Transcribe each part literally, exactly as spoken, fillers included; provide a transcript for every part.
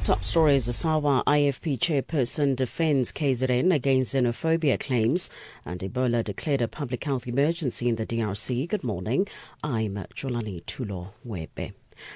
Top stories: Sawa I F P chairperson defends K Z N against xenophobia claims, and Ebola declared a public health emergency in the D R C. Good morning. I'm Jolani Tulo Webe.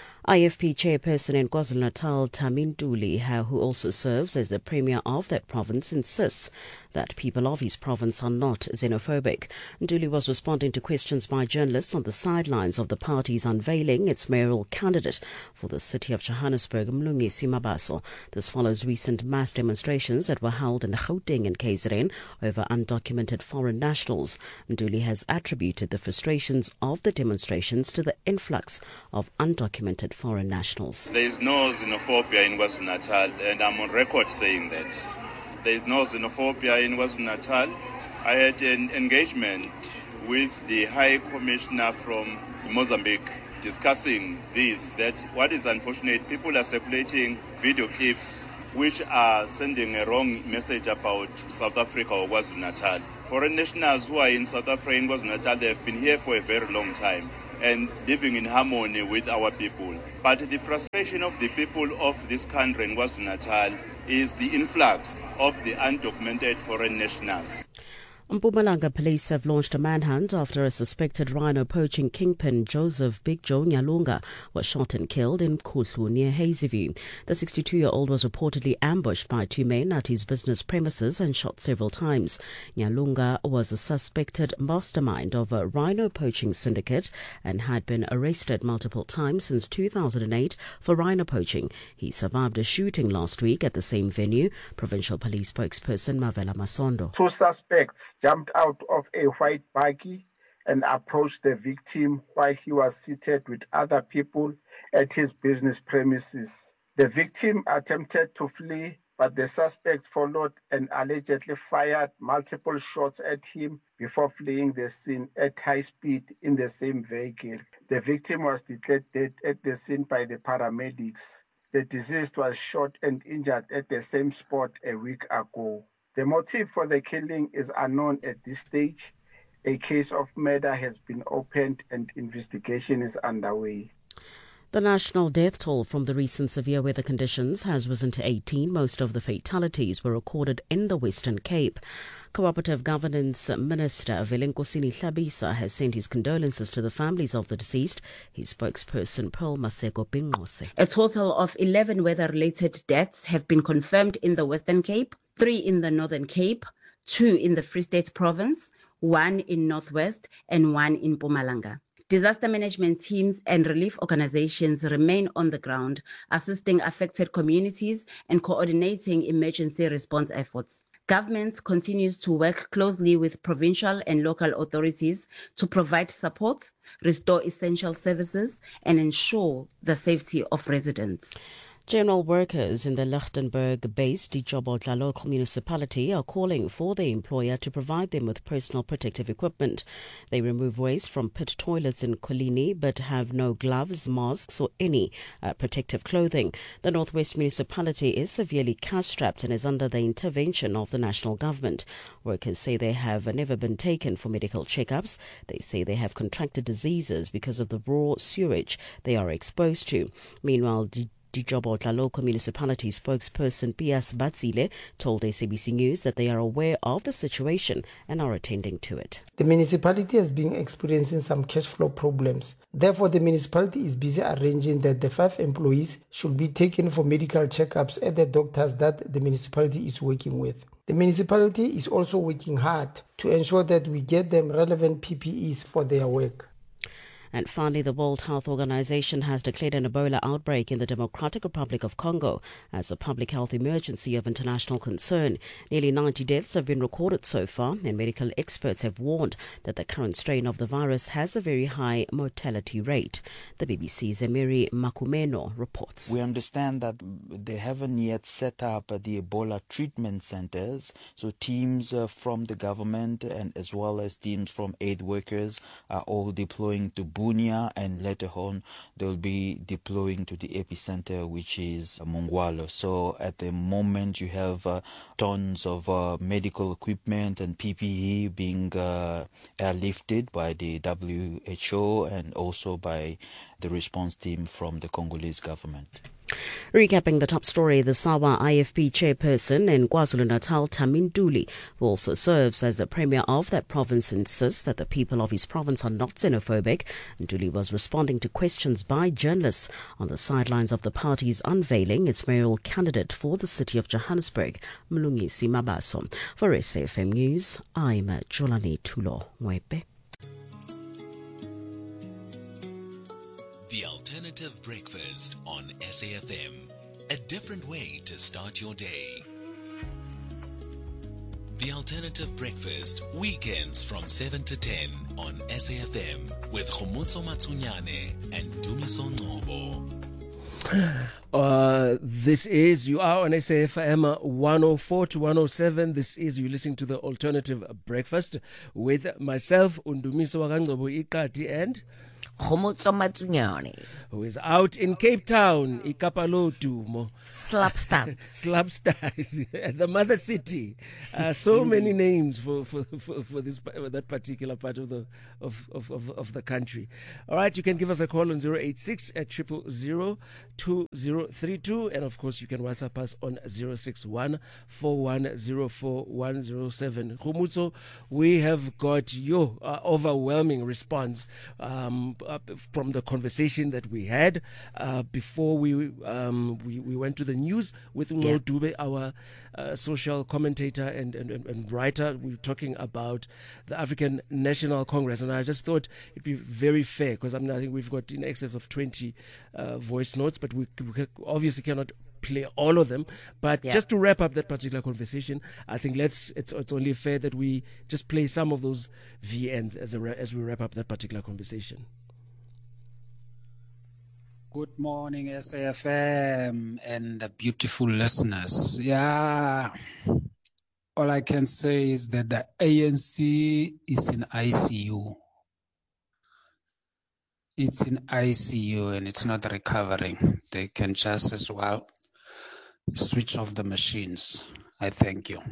I F P chairperson in KwaZulu-Natal, Tami Ntuli, who also serves as the premier of that province, insists that people of his province are not xenophobic. Ntuli was responding to questions by journalists on the sidelines of the party's unveiling its mayoral candidate for the city of Johannesburg, Mlungisi Mabaso. This follows recent mass demonstrations that were held in Gauteng and K Z N over undocumented foreign nationals. Ntuli has attributed the frustrations of the demonstrations to the influx of undocumented foreign nationals. There is no xenophobia in KwaZulu-Natal, and I'm on record saying that. There is no xenophobia in KwaZulu-Natal. I had an engagement with the High Commissioner from Mozambique discussing this, that what is unfortunate, people are circulating video clips which are sending a wrong message about South Africa or KwaZulu-Natal. Foreign nationals who are in South Africa and KwaZulu-Natal, they have been here for a very long time and living in harmony with our people. But the frustration of the people of this country in KwaZulu-Natal is the influx of the undocumented foreign nationals. Mpumalanga police have launched a manhunt after a suspected rhino poaching kingpin Joseph Big Joe Nyalunga was shot and killed in Kuhlu near Hazyview. The sixty-two-year-old was reportedly ambushed by two men at his business premises and shot several times. Nyalunga was a suspected mastermind of a rhino poaching syndicate and had been arrested multiple times since two thousand eight for rhino poaching. He survived a shooting last week at the same venue. Provincial Police spokesperson Mavela Masondo. Two suspects jumped out of a white buggy and approached the victim while he was seated with other people at his business premises. The victim attempted to flee, but the suspects followed and allegedly fired multiple shots at him before fleeing the scene at high speed in the same vehicle. The victim was declared dead at the scene by the paramedics. The deceased was shot and injured at the same spot a week ago. The motive for the killing is unknown at this stage. A case of murder has been opened and investigation is underway. The national death toll from the recent severe weather conditions has risen to eighteen. Most of the fatalities were recorded in the Western Cape. Cooperative Governance Minister Velenkosini Hlabisa has sent his condolences to the families of the deceased. His spokesperson Pearl Maseko Bingose. A total of eleven weather-related deaths have been confirmed in the Western Cape, three in the Northern Cape, two in the Free State Province, one in Northwest, and one in Mpumalanga. Disaster management teams and relief organizations remain on the ground, assisting affected communities and coordinating emergency response efforts. Government continues to work closely with provincial and local authorities to provide support, restore essential services, and ensure the safety of residents. General workers in the Lichtenburg-based Dijobodla local municipality are calling for their employer to provide them with personal protective equipment. They remove waste from pit toilets in Kolini but have no gloves, masks or any uh, protective clothing. The Northwest municipality is severely cash-strapped and is under the intervention of the national government. Workers say they have never been taken for medical checkups. They say they have contracted diseases because of the raw sewage they are exposed to. Meanwhile, Dijobodla local municipality spokesperson Pias Batzile told A C B C News that they are aware of the situation and are attending to it. The municipality has been experiencing some cash flow problems. Therefore, the municipality is busy arranging that the five employees should be taken for medical checkups at the doctors that the municipality is working with. The municipality is also working hard to ensure that we get them relevant P P Es for their work. And finally, the World Health Organization has declared an Ebola outbreak in the Democratic Republic of Congo as a public health emergency of international concern. Nearly ninety deaths have been recorded so far, and medical experts have warned that the current strain of the virus has a very high mortality rate. The B B C's Emiri Makumeno reports. We understand that they haven't yet set up the Ebola treatment centers, so teams from the government and as well as teams from aid workers are all deploying to Bunia, and later on they'll be deploying to the epicenter, which is Mongwalo. So at the moment you have uh, tons of uh, medical equipment and P P E being uh, airlifted by the W H O and also by the response team from the Congolese government. Recapping the top story, the SAWA I F P chairperson in KwaZulu-Natal, Tami Ntuli, who also serves as the premier of that province, insists that the people of his province are not xenophobic. Ntuli was responding to questions by journalists on the sidelines of the party's unveiling its mayoral candidate for the city of Johannesburg, Mlungisi Mabaso. For S A F M News, I'm Jolani Tulo Mwepe. The Alternative Breakfast on S A F M. A different way to start your day. The Alternative Breakfast, weekends from seven to ten on S A F M with Khomotso Matsunyane and Dumiso Ngobo. Uh, this is, you are on S A F M one oh four to one oh seven. This is, you listening to the Alternative Breakfast with myself, Undumiso Wakangcobo Ikati, and Khomotso Matsunyane, who is out in Cape Town, Ikapalo Dumo. Slapstar. Slapstar, the mother city. Uh, so many names for, for, for, for this for that particular part of the of, of, of, of the country. All right, you can give us a call on zero eight six at triple zero two zero three two, and of course you can WhatsApp us on zero six one four one zero four one zero seven. Khomotso, we have got your uh, overwhelming response um, uh, from the conversation that we had uh, before we, um, we we went to the news with Ngo Yeah. Dube, our uh, social commentator and, and, and, and writer. We were talking about the African National Congress, and I just thought it'd be very fair, because I mean, I think we've got in excess of twenty uh, voice notes, but we, we obviously cannot play all of them. But Yeah. just to wrap up that particular conversation, I think let's it's it's only fair that we just play some of those V Ns as a, as we wrap up that particular conversation. Good morning, S A F M and the beautiful listeners. Yeah, all I can say is that the A N C is in I C U. It's in I C U and it's not recovering. They can just as well switch off the machines. I thank you.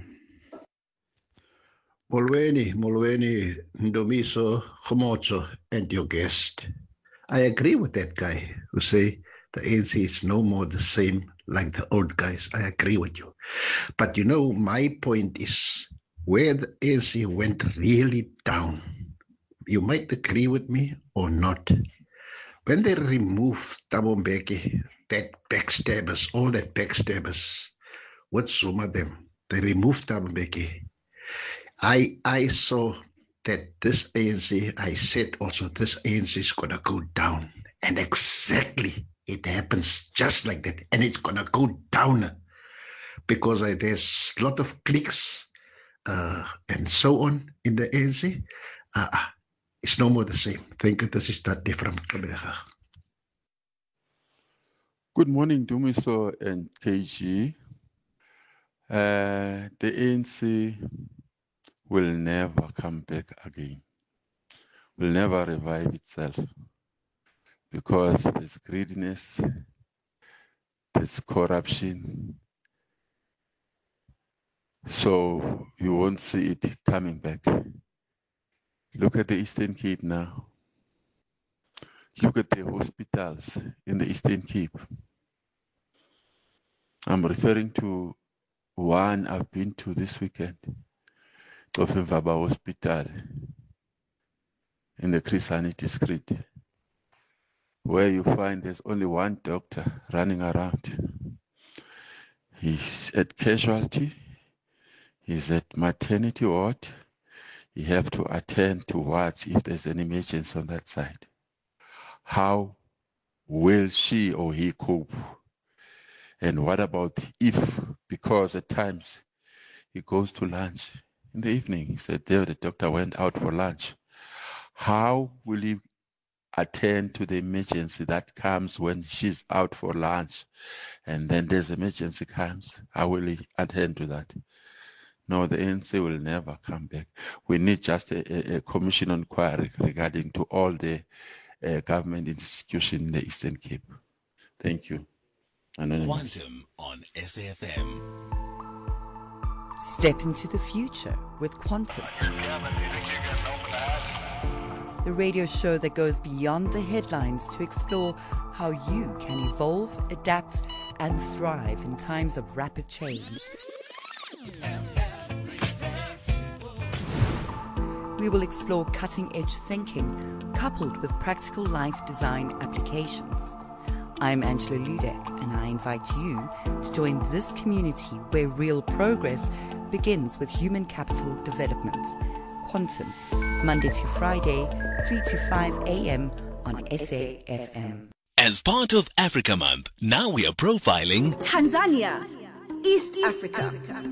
Molweni, Molweni, Ndomiso, Khomotso, and your guest. I agree with that guy who say the A N C is no more the same like the old guys. I agree with you. But you know, my point is where the A N C went really down. You might agree with me or not. When they removed Thabo Mbeki, that backstabbers, all that backstabbers, what Zuma them, they removed Thabo Mbeki. I I saw that this A N C, I said also this A N C is going to go down. And exactly, it happens just like that. And it's going to go down because uh, there's a lot of cliques uh, and so on in the A N C. Uh, it's no more the same. Thank you. This is Tati from Kabeja. Good morning, Dumiso and K G. Uh, the A N C will never come back again, will never revive itself, because there's greediness, there's corruption, so you won't see it coming back. Look at the Eastern Cape now. Look at the hospitals in the Eastern Cape. I'm referring to one I've been to this weekend, of Mvaba Hospital in the Chris Hani district, where you find there's only one doctor running around. He's at casualty, he's at maternity ward, you have to attend to wards if there's an emergency on that side. How will she or he cope? And what about if, because at times he goes to lunch in the evening, he said there the doctor went out for lunch. How will he attend to the emergency that comes when she's out for lunch, and then there's emergency comes? How will he attend to that? No, the A N C will never come back. We need just a, a, a commission inquiry regarding to all the uh, government institutions in the Eastern Cape. Thank you. Anonymous. Quantum on S A F M. Step into the future with Quantum. The radio show that goes beyond the headlines to explore how you can evolve, adapt, and thrive in times of rapid change. We will explore cutting-edge thinking coupled with practical life design applications. I'm Angela Ludek, and I invite you to join this community where real progress begins with human capital development. Quantum, Monday to Friday, three to five a.m. on S A F M. As part of Africa Month, now we are profiling Tanzania, East Africa.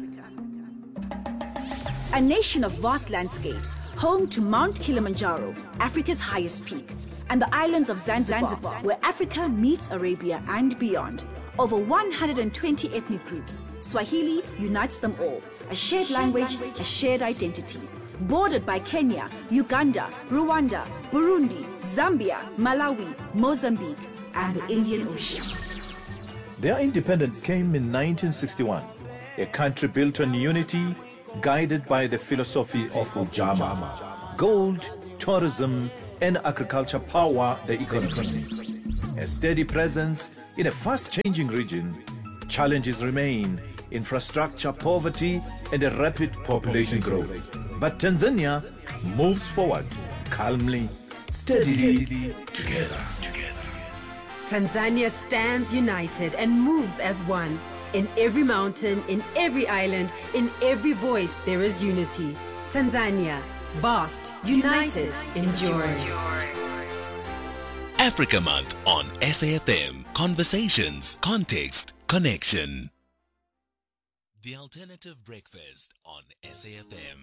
A nation of vast landscapes, home to Mount Kilimanjaro, Africa's highest peak, and the islands of Zanzibar, Zanzibar, where Africa meets Arabia and beyond. Over one hundred twenty ethnic groups, Swahili unites them all. A shared language, a shared identity. Bordered by Kenya, Uganda, Rwanda, Burundi, Zambia, Malawi, Mozambique, and the Indian Ocean. Their independence came in nineteen sixty-one, a country built on unity, guided by the philosophy of Ujamaa. Gold, tourism, and agriculture power the economy. A steady presence in a fast-changing region, challenges remain: infrastructure, poverty, and a rapid population growth. But Tanzania moves forward calmly, steadily, together. Tanzania stands united and moves as one. In every mountain, in every island, in every voice, there is unity. Tanzania, vast, united, enduring. Africa Month on S A F M. Conversations, context, connection. The Alternative Breakfast on S A F M.